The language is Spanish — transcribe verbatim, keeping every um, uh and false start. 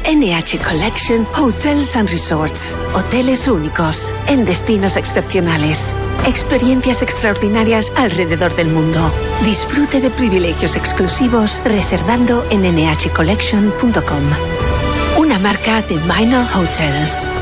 N H Collection Hotels and Resorts. Hoteles únicos, en destinos excepcionales. Experiencias extraordinarias alrededor del mundo. Disfrute de privilegios exclusivos reservando en ene hache collection punto com. Una marca de Minor Hotels.